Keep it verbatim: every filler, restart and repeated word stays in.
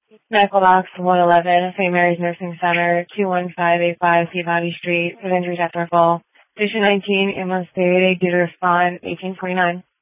Medical box one eleven, Saint Mary's Nursing Center, two one five eight five Peabody Street, with injuries after a fall. Patient nineteen, ambulance three eighty-eight due to respond, eighteen twenty-nine.